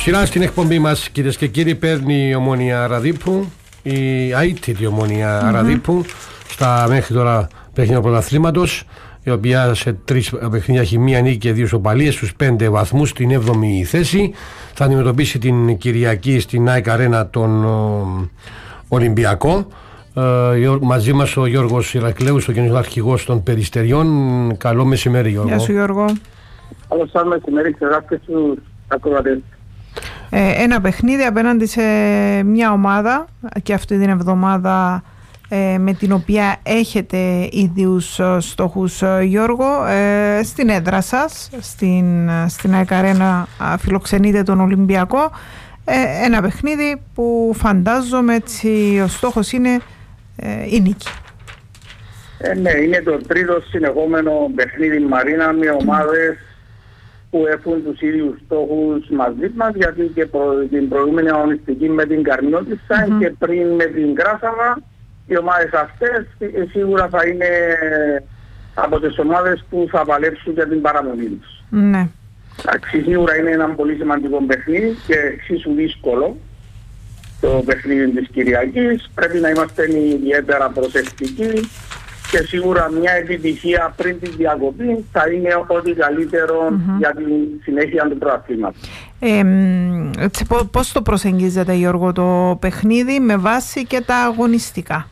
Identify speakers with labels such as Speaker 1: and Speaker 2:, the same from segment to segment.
Speaker 1: Σειρά στην εκπομπή μας, κυρίες και κύριοι, παίρνει η Ομόνοια Αραδίππου, η αίτητη Ομόνοια Αραδίππου, στα μέχρι τώρα παιχνίδια πρωταθλήματος, η οποία σε 3 παιχνίδια έχει 1 νίκη και 2 ισοπαλίες, στους 5 βαθμούς, στην 7η θέση. Θα αντιμετωπίσει την Κυριακή στην ΑΕΚ Αρένα τον Ολυμπιακό. Μαζί μας ο Γιώργος Ηρακλέους, ο γενικός αρχηγός των Περιστεριών. Καλό μεσημέρι, Γιώργο.
Speaker 2: Γεια σου, Γιώργο.
Speaker 3: Καλό σας μεσημέρι, ξεγράφτε στους ακροατές.
Speaker 2: Ένα παιχνίδι απέναντι σε μια ομάδα και αυτή την εβδομάδα με την οποία έχετε ίδιους στόχους, Γιώργο, στην έδρα σας, στην ΑΕΚ Αρένα, φιλοξενείτε τον Ολυμπιακό. Ένα παιχνίδι που φαντάζομαι έτσι ο στόχος είναι η νίκη.
Speaker 3: Ναι, είναι το τρίτο συνεχόμενο παιχνίδι Μαρίνα με ομάδες που έχουν τους ίδιους στόχους μαζί μας, γιατί και την προηγούμενη αγωνιστική με την Καρμιώτισσα και πριν με την Κράσαβα, οι ομάδες αυτές σίγουρα θα είναι από τις ομάδες που θα παλέψουν για την παραμονή τους.
Speaker 2: Ναι.
Speaker 3: Σίγουρα είναι ένα πολύ σημαντικό παιχνίδι και εξίσου δύσκολο το παιχνίδι της Κυριακής. Πρέπει να είμαστε ιδιαίτερα προσεκτικοί και σίγουρα μια επιτυχία πριν τη διακοπή θα είναι ό,τι καλύτερο για τη συνέχεια του πρωταθλήματος.
Speaker 2: Πώς το προσεγγίζετε, Γιώργο, το παιχνίδι με βάση και τα αγωνιστικά?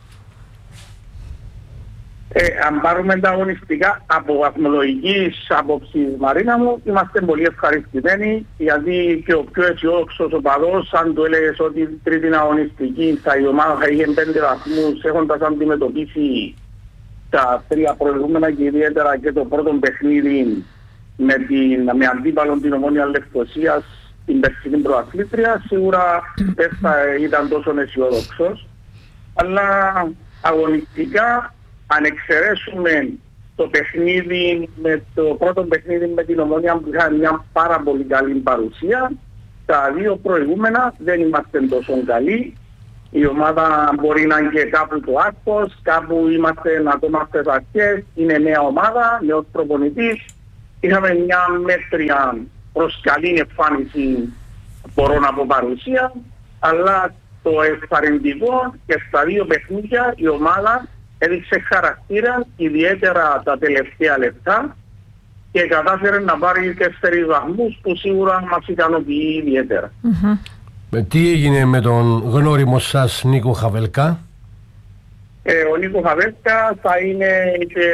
Speaker 3: Αν πάρουμε τα αγωνιστικά από βαθμολογικής άποψης, Μαρίνα μου, είμαστε πολύ ευχαριστημένοι, γιατί και ο πιο αισιόδοξος οπαδός, αν του έλεγες ότι η τρίτη αγωνιστική η ομάδα θα είχε 5 βαθμούς έχοντας αντιμετωπίσει τα 3 προηγούμενα και ιδιαίτερα και το πρώτο παιχνίδι με αντίπαλον την Ομόνοια Λευκωσίας, την περσινή πρωταθλήτρια, σίγουρα δεν θα ήταν τόσο αισιόδοξος. Αλλά αγωνιστικά, αν εξαιρέσουμε το παιχνίδι, το πρώτο παιχνίδι με την Ομόνοια που είχαν μια πάρα πολύ καλή παρουσία, τα 2 προηγούμενα δεν είμαστε τόσο καλοί. Η ομάδα μπορεί να είναι και κάπου το άκπος, κάπου είμαστε ακόμα στις αρχές, είναι νέα ομάδα, νέος προπονητής. Είχαμε μια μέτρια προς καλή εμφάνιση, μπορώ να πω, παρουσία, αλλά το ενθαρρυντικό και στα 2 παιχνίδια η ομάδα έδειξε χαρακτήρα, ιδιαίτερα τα τελευταία λεπτά, και κατάφερε να πάρει 4 βαθμούς που σίγουρα μας ικανοποιεί ιδιαίτερα.
Speaker 1: Τι έγινε με τον γνώριμο σας Νίκο Χαβελκά?
Speaker 3: Ο Νίκο Χαβελκά θα είναι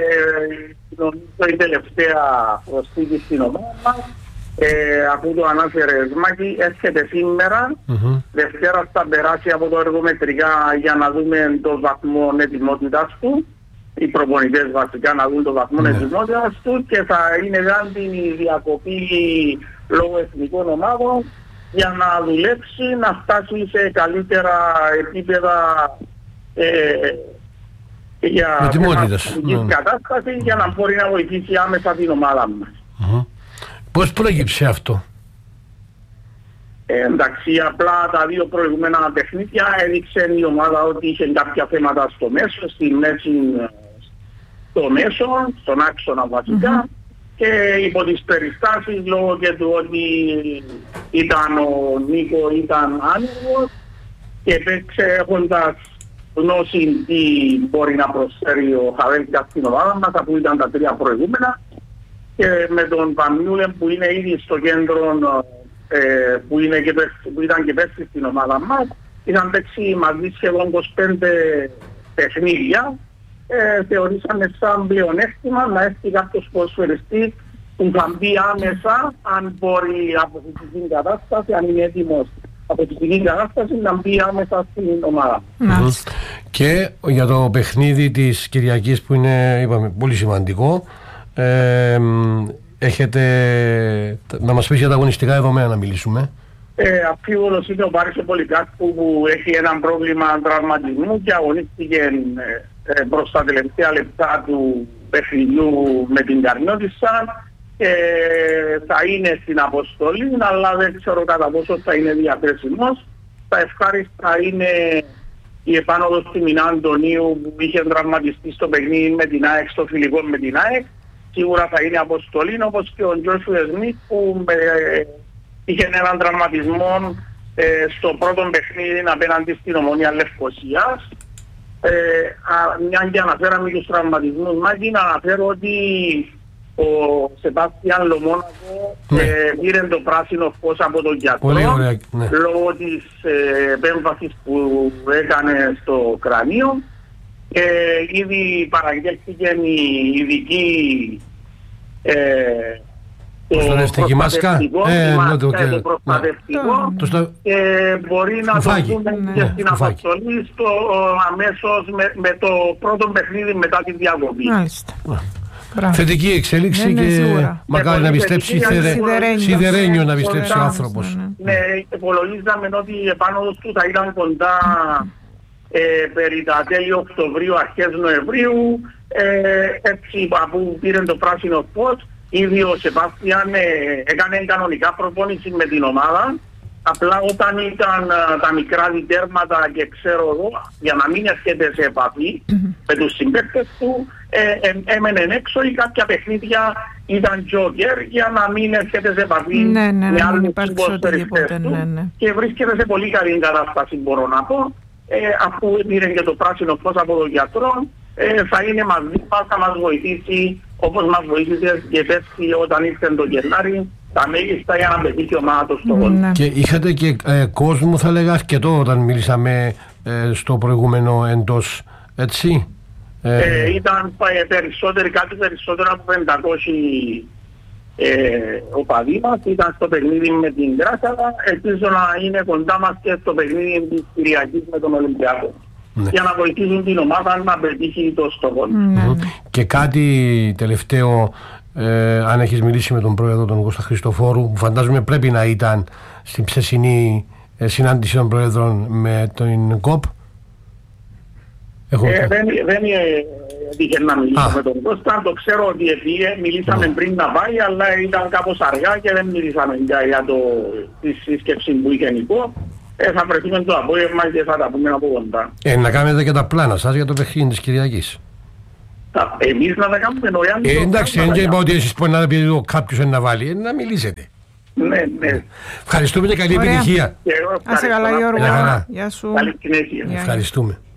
Speaker 3: η τελευταία προσθήκη στην ομάδα μας. Αφού το ανάφερε Μάκη, έρχεται σήμερα. Δευτέρα θα περάσει από το εργομετρικά για να δούμε το βαθμό ετοιμότητας του. Οι προπονητές βασικά να δουν το βαθμό ετοιμότητας του και θα είναι η διακοπή λόγω εθνικών ομάδων για να δουλέψει, να φτάσει σε καλύτερα επίπεδα για κατάσταση για να μπορεί να βοηθήσει άμεσα την ομάδα μας.
Speaker 1: Πώς προέκυψε αυτό?
Speaker 3: Εντάξει, απλά τα 2 προηγούμενα παιχνίδια έδειξε η ομάδα ότι είχε κάποια θέματα στο μέσο, στη μέση, στο μέσο, στον άξονα βασικά, και υπό τις περιστάσεις, λόγω και του ότι ο Νίκο ήταν άνεργος και έπαιξε έχοντας γνώση τι μπορεί να προσφέρει ο Χαβέλκας στην ομάδα μας, αφού ήταν τα 3 προηγούμενα, και με τον Πανιούλεν που είναι ήδη στο κέντρο, που ήταν και πέρσι στην ομάδα μας, είχαν παίξει μαζί σχεδόν 25 παιχνίδια. Θεωρήσαμε σαν πλεονέκτημα να έρθει κάποιος ποδοσφαιριστής που θα μπει άμεσα, αν μπορεί από φυσική κατάσταση, αν είναι έτοιμος από φυσική κατάσταση, να μπει άμεσα στην ομάδα.
Speaker 1: Και για το παιχνίδι της Κυριακής που είναι, είπαμε, πολύ σημαντικό, έχετε να μας πεις για τα αγωνιστικά δεδομένα να μιλήσουμε?
Speaker 3: Αφίβολος είναι ο Πάρης ο Πολυκάρπου που έχει ένα πρόβλημα τραυματισμού και αγωνίστηκε προς τα τελευταία λεπτά του παιχνιδιού με την Καρμιώτισσα και θα είναι στην αποστολή, αλλά δεν ξέρω κατά πόσο θα είναι διαθέσιμος. Τα ευχάριστα είναι η επάνωδος του Μινά Αντωνίου που είχε τραυματιστεί στο παιχνίδι με την ΑΕΚ, στο φιλικό με την ΑΕΚ. Σίγουρα θα είναι αποστολή, όπως και ο Τζόσου Σμιθ που είχε έναν τραυματισμό στο πρώτο παιχνίδι απέναντι στην Ομόνια Λευκωσίας. Μια και αναφέραμε τους τραυματισμούς, Μάκη, να αναφέρω ότι ο Σεπάστιαν Λομόνακο πήρε το πράσινο φως από τον γιατρό λόγω της επέμβασης που έκανε στο κρανίο. Ήδη παραγγέλθηκε η ειδική το προστατευτικό και μπορεί να το δούμε και στην αποστολή αμέσως με το πρώτο παιχνίδι μετά τη διακοπή.
Speaker 1: Θετική εξέλιξη και μακάρι να πιστέψει σιδερένιο να πιστέψει ο άνθρωπος.
Speaker 3: Ναι, υπολογίζαμε ότι η επάνωδος του θα ήταν κοντά περί τα τέλη Οκτωβρίου, αρχές Νοεμβρίου. Έτσι που πήρε το πράσινο φως, ήδη ο Σεπάστιαν έκανε κανονικά προπόνηση με την ομάδα. Απλά όταν ήταν τα μικρά διτέρματα και ξέρω εγώ, για να μην έρχεται σε επαφή με τους συμπαίκτες του, έμενε έξω ή κάποια παιχνίδια ήταν τζόκερ για να μην έρχεται σε επαφή με άλλους συμποστεριστές του και βρίσκεται σε πολύ καλή κατάσταση, μπορώ να πω. Αφού πήρε και το πράσινο φως από τον γιατρό, θα είναι μαζί μας, θα μας βοηθήσει όπως μας βοήθησε και πέρσι όταν ήρθε το Γενάρη, τα μέγιστα για να πετύχει η ομάδα το στόχο.
Speaker 1: Και είχατε και κόσμο, θα λέγα, αρκετό όταν μιλήσαμε στο προηγούμενο εντός, έτσι.
Speaker 3: Ήταν περισσότεροι, κάτι περισσότερο από 500 οπαδοί μας. Ήταν στο παιχνίδι με την Κράσαβα. Ελπίζω να είναι κοντά μας και στο παιχνίδι της Κυριακής με τον Ολυμπιακό. Για να βοηθήσουν την ομάδα να πετύχει το στόχο.
Speaker 1: Και κάτι τελευταίο, αν έχεις μιλήσει με τον πρόεδρο τον Κώστα Χριστοφόρου, που φαντάζομαι πρέπει να ήταν στην ψεσινή συνάντηση των πρόεδρων με τον ΚΟΠ.
Speaker 3: Δεν έτυχε να μιλήσω με τον Κώστα. Το ξέρω ότι μιλήσαμε πριν να πάει, αλλά ήταν κάπως αργά και δεν μιλήσαμε για τη σύσκεψη που είχε η ΚΟΠ. Θα βρεθούμε το απόγευμα και θα τα πούμε από κοντά.
Speaker 1: Να κάνετε και τα πλάνα σας για το παιχνίδι της Κυριακής.
Speaker 3: Εμείς να τα κάνουμε νωριά.
Speaker 1: Εντάξει, δεν είπα ότι εσείς μπορεί να πει κάποιος να βάλει, να μιλήσετε.
Speaker 3: Ναι.
Speaker 1: Ευχαριστούμε και καλή επιτυχία.
Speaker 2: Να σε καλά, Γιώργο. Γεια σου.
Speaker 3: Καλή συνέχεια.
Speaker 1: Ευχαριστούμε.